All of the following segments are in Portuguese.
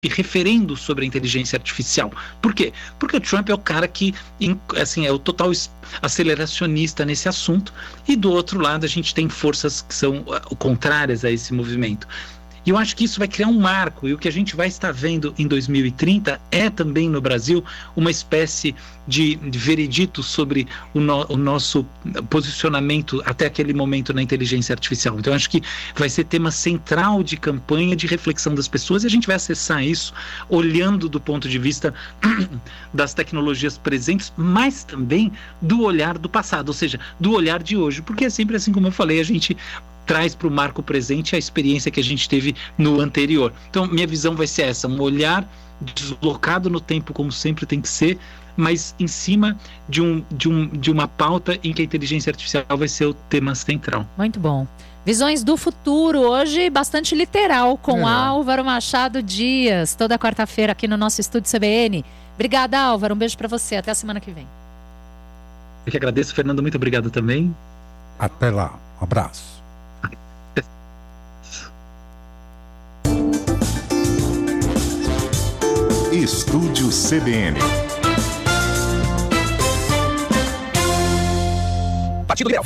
referendo sobre a inteligência artificial. Por quê? Porque o Trump é o cara que, assim, é o total aceleracionista nesse assunto, e do outro lado a gente tem forças que são contrárias a esse movimento. E eu acho que isso vai criar um marco, e o que a gente vai estar vendo em 2030 é também no Brasil uma espécie de veredito sobre o nosso posicionamento até aquele momento na inteligência artificial. Então eu acho que vai ser tema central de campanha, de reflexão das pessoas, e a gente vai acessar isso olhando do ponto de vista das tecnologias presentes, mas também do olhar do passado, ou seja, do olhar de hoje, porque é sempre assim, como eu falei, a gente traz para o marco presente a experiência que a gente teve no anterior. Então, minha visão vai ser essa, um olhar deslocado no tempo, como sempre tem que ser, mas em cima de uma pauta em que a inteligência artificial vai ser o tema central. Muito bom. Visões do futuro, hoje bastante literal, com Álvaro Machado Dias, toda quarta-feira aqui no nosso estúdio CBN. Obrigada, Álvaro, um beijo para você, até a semana que vem. Eu que agradeço, Fernando, muito obrigado também. Até lá, um abraço. Estúdio CBN. Partido Liberal.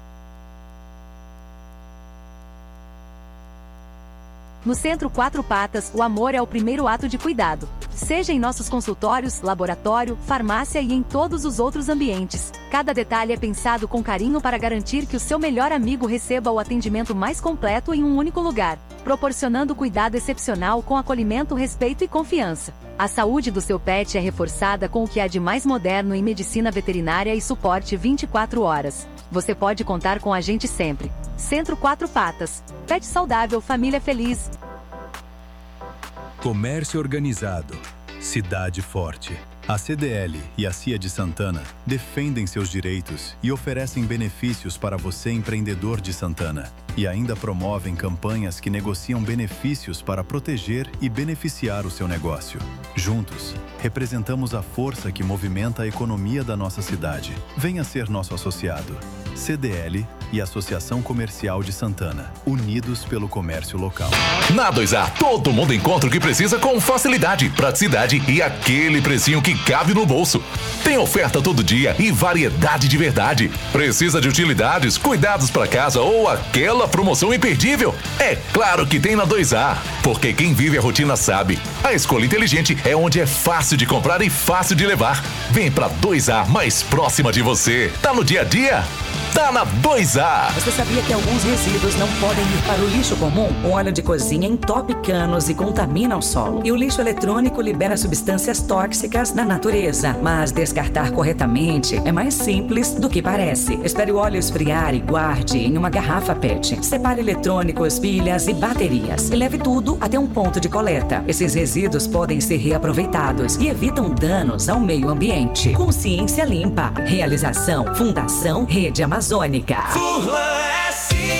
No Centro Quatro Patas, o amor é o primeiro ato de cuidado. Seja em nossos consultórios, laboratório, farmácia e em todos os outros ambientes. Cada detalhe é pensado com carinho para garantir que o seu melhor amigo receba o atendimento mais completo em um único lugar, proporcionando cuidado excepcional com acolhimento, respeito e confiança. A saúde do seu pet é reforçada com o que há de mais moderno em medicina veterinária e suporte 24 horas. Você pode contar com a gente sempre. Centro Quatro Patas. Pet saudável, família feliz. Comércio organizado. Cidade forte. A CDL e a CIA de Santana defendem seus direitos e oferecem benefícios para você, empreendedor de Santana. E ainda promovem campanhas que negociam benefícios para proteger e beneficiar o seu negócio. Juntos, representamos a força que movimenta a economia da nossa cidade. Venha ser nosso associado. CDL e Associação Comercial de Santana, unidos pelo comércio local. Na 2A, todo mundo encontra o que precisa com facilidade, praticidade e aquele precinho que cabe no bolso. Tem oferta todo dia e variedade de verdade. Precisa de utilidades, cuidados para casa ou aquela promoção imperdível? É claro que tem na 2A, porque quem vive a rotina sabe. A escolha inteligente é onde é fácil de comprar e fácil de levar. Vem pra 2A mais próxima de você. Tá no dia a dia? Tá na 2A. Você sabia que alguns resíduos não podem ir para o lixo comum? O óleo de cozinha entope canos e contamina o solo. E o lixo eletrônico libera substâncias tóxicas na natureza. Mas descartar corretamente é mais simples do que parece. Espere o óleo esfriar e guarde em uma garrafa PET. Separe eletrônicos, pilhas e baterias. E leve tudo até um ponto de coleta. Esses resíduos podem ser reaproveitados e evitam danos ao meio ambiente. Consciência Limpa. Realização Fundação Rede Amazônica. Furlan é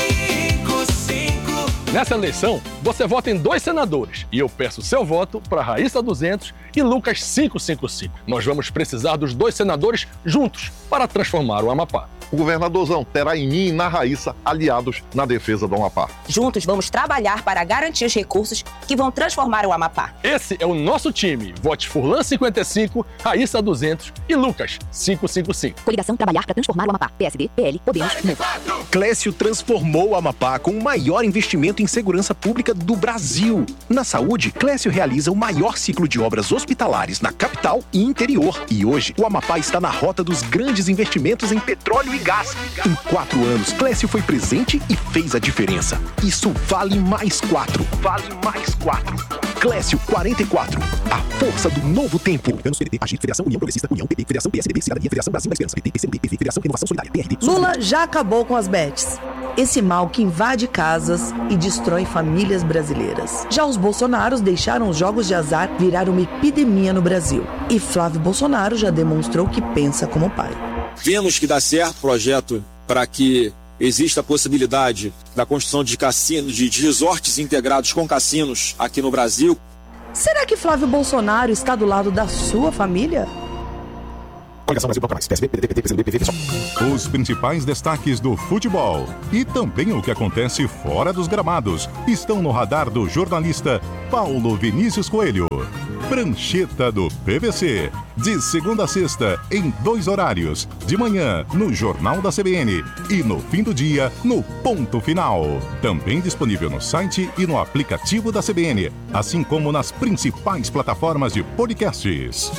55. Nessa eleição, você vota em 2 senadores e eu peço seu voto para Raíssa 200 e Lucas 555. Nós vamos precisar dos 2 senadores juntos para transformar o Amapá. O governadorzão terá em mim e na Raíssa aliados na defesa do Amapá. Juntos vamos trabalhar para garantir os recursos que vão transformar o Amapá. Esse é o nosso time. Vote Furlan 55, Raíssa 200 e Lucas 555. Coligação Trabalhar para Transformar o Amapá. PSD, PL, Podemos, Novo. Clécio transformou o Amapá com o maior investimento em segurança pública do Brasil. Na saúde, Clécio realiza o maior ciclo de obras hospitalares na capital e interior. E hoje, o Amapá está na rota dos grandes investimentos em petróleo e gás. Em 4 anos, Clécio foi presente e fez a diferença. Isso vale mais 4. Vale mais 4. Clécio 44. A força do novo tempo. Governos PDT, AGIR, Federação União Progressista, União PT, Federação PSDB, Cidadania, Federação Brasil da Esperança, PT, PCdoB, PV, Federação Renovação Solidária, PRD. Lula já acabou com as bets. Esse mal que invade casas e destrói famílias brasileiras. Já os bolsonaros deixaram os jogos de azar virar uma epidemia no Brasil. E Flávio Bolsonaro já demonstrou que pensa como pai. Vemos que dá certo o projeto para que exista a possibilidade da construção de cassinos, de resorts integrados com cassinos aqui no Brasil. Será que Flávio Bolsonaro está do lado da sua família? Coligação Brasil Proclamais. PSB, PDT, PCdoB, PV, PSOL. Os principais destaques do futebol e também o que acontece fora dos gramados estão no radar do jornalista Paulo Vinícius Coelho. Prancheta do PVC, de segunda a sexta, em 2 horários, de manhã no Jornal da CBN e no fim do dia no Ponto Final. Também disponível no site e no aplicativo da CBN, assim como nas principais plataformas de podcasts.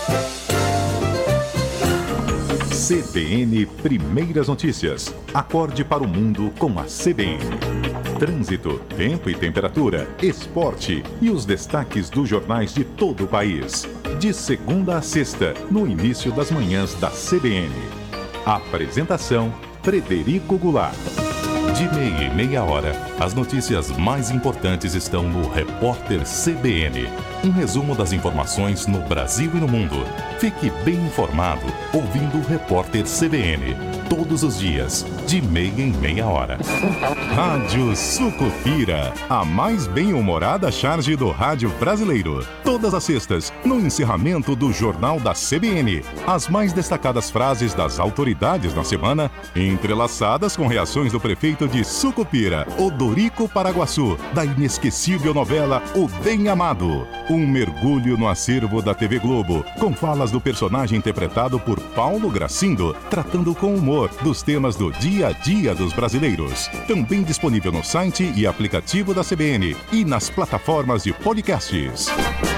CBN Primeiras Notícias. Acorde para o mundo com a CBN. Trânsito, tempo e temperatura, esporte e os destaques dos jornais de todo o país. De segunda a sexta, no início das manhãs da CBN. Apresentação: Frederico Goulart. De meia e meia hora, as notícias mais importantes estão no Repórter CBN. Um resumo das informações no Brasil e no mundo. Fique bem informado ouvindo o Repórter CBN. Todos os dias, de meia em meia hora. Rádio Sucupira, a mais bem-humorada charge do rádio brasileiro. Todas as sextas, no encerramento do Jornal da CBN. As mais destacadas frases das autoridades na semana, entrelaçadas com reações do prefeito de Sucupira, Odorico Paraguaçu, da inesquecível novela O Bem Amado. Um mergulho no acervo da TV Globo, com falas do personagem interpretado por Paulo Gracindo, tratando com humor dos temas do dia a dia dos brasileiros. Também disponível no site e aplicativo da CBN e nas plataformas de podcasts.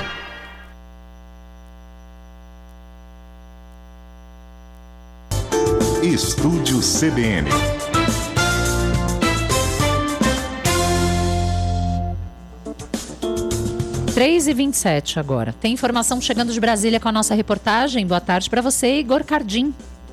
Estúdio CBN. 3h27 agora. Tem informação chegando de Brasília com a nossa reportagem. Boa tarde para você, Igor Cardim.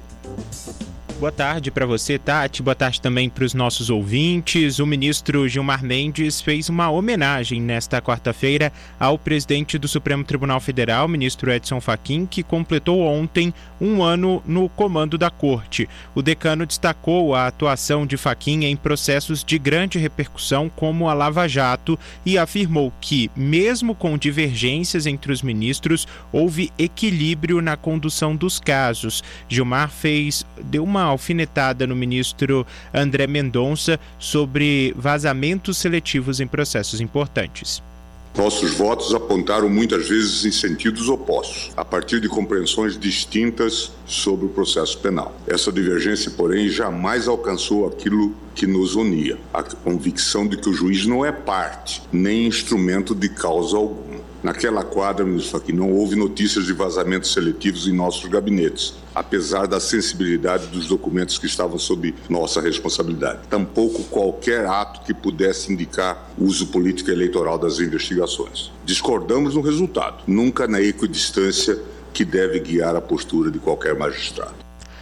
Boa tarde para você, Tati. Boa tarde também para os nossos ouvintes. O ministro Gilmar Mendes fez uma homenagem nesta quarta-feira ao presidente do Supremo Tribunal Federal, ministro Edson Fachin, que completou ontem um ano no comando da corte. O decano destacou a atuação de Fachin em processos de grande repercussão como a Lava Jato e afirmou que, mesmo com divergências entre os ministros, houve equilíbrio na condução dos casos. Gilmar deu uma alfinetada no ministro André Mendonça sobre vazamentos seletivos em processos importantes. Nossos votos apontaram muitas vezes em sentidos opostos, a partir de compreensões distintas sobre o processo penal. Essa divergência, porém, jamais alcançou aquilo que nos unia, a convicção de que o juiz não é parte, nem instrumento de causa alguma. Naquela quadra, ministro Fachin, não houve notícias de vazamentos seletivos em nossos gabinetes, apesar da sensibilidade dos documentos que estavam sob nossa responsabilidade. Tampouco qualquer ato que pudesse indicar uso político eleitoral das investigações. Discordamos no resultado, nunca na equidistância que deve guiar a postura de qualquer magistrado.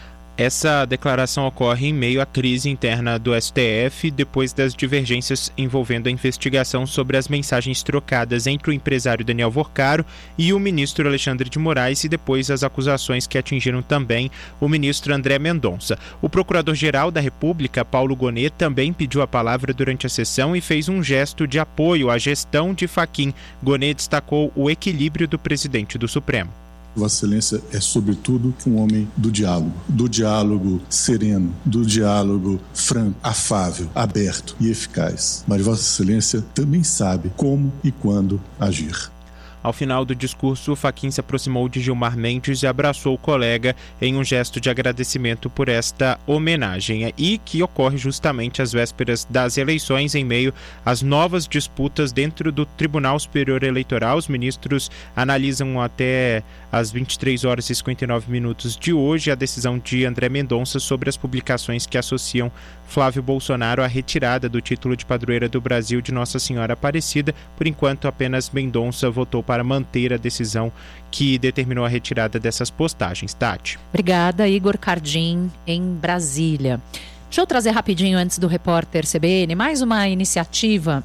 Essa declaração ocorre em meio à crise interna do STF, depois das divergências envolvendo a investigação sobre as mensagens trocadas entre o empresário Daniel Vorcaro e o ministro Alexandre de Moraes e depois as acusações que atingiram também o ministro André Mendonça. O procurador-geral da República, Paulo Gonet, também pediu a palavra durante a sessão e fez um gesto de apoio à gestão de Fachin. Gonet destacou o equilíbrio do presidente do Supremo. Vossa Excelência é, sobretudo, um homem do diálogo sereno, do diálogo franco, afável, aberto e eficaz. Mas Vossa Excelência também sabe como e quando agir. Ao final do discurso, Fachin se aproximou de Gilmar Mendes e abraçou o colega em um gesto de agradecimento por esta homenagem, e que ocorre justamente às vésperas das eleições, em meio às novas disputas dentro do Tribunal Superior Eleitoral. Os ministros analisam até às 23h59 de hoje a decisão de André Mendonça sobre as publicações que associam Flávio Bolsonaro à retirada do título de padroeira do Brasil de Nossa Senhora Aparecida. Por enquanto, apenas Mendonça votou para manter a decisão que determinou a retirada dessas postagens. Tati. Obrigada, Igor Cardim, em Brasília. Deixa eu trazer rapidinho, antes do Repórter CBN, mais uma iniciativa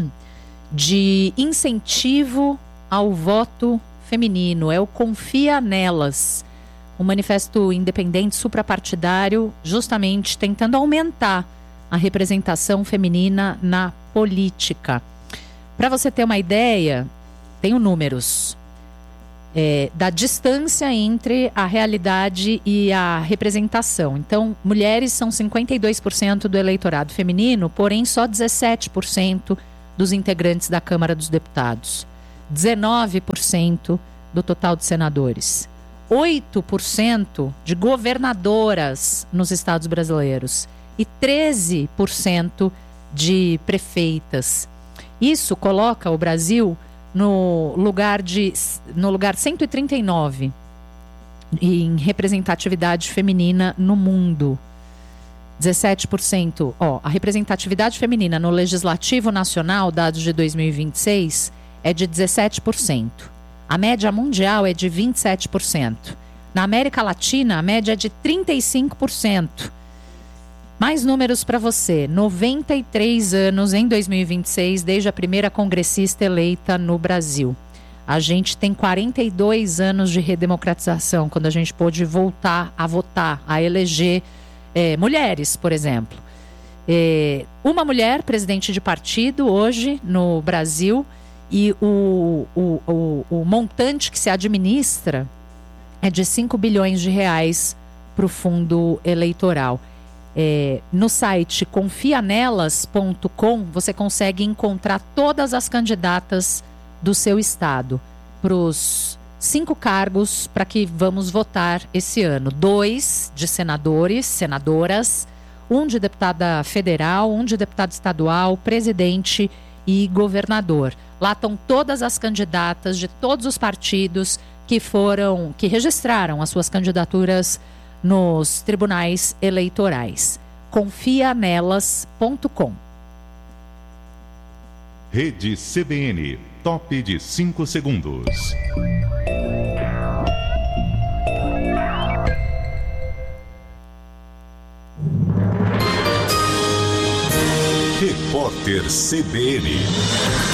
de incentivo ao voto feminino. É o Confia Nelas, um manifesto independente suprapartidário, justamente tentando aumentar a representação feminina na política. Para você ter uma ideia, tenho números. da distância entre a realidade e a representação. Então, mulheres são 52% do eleitorado feminino, porém só 17% dos integrantes da Câmara dos Deputados. 19% do total de senadores. 8% de governadoras nos estados brasileiros e 13% de prefeitas. Isso coloca o Brasil no lugar 139 em representatividade feminina no mundo. 17%. A representatividade feminina no Legislativo Nacional, dados de 2026, é de 17%. A média mundial é de 27%. Na América Latina, a média é de 35%. Mais números para você. 93 anos em 2026, desde a primeira congressista eleita no Brasil. A gente tem 42 anos de redemocratização, quando a gente pôde voltar a votar, a eleger mulheres, por exemplo. Uma mulher presidente de partido hoje no Brasil, e o montante que se administra é de 5 bilhões de reais para o fundo eleitoral. No site confianelas.com você consegue encontrar todas as candidatas do seu estado para os 5 cargos para que vamos votar esse ano. 2 de senadores, senadoras, 1 de deputada federal, 1 de deputado estadual, presidente e governador. Lá estão todas as candidatas de todos os partidos que registraram as suas candidaturas nos tribunais eleitorais. Confianelas.com. Rede CBN, top de 5 segundos. Repórter CBN.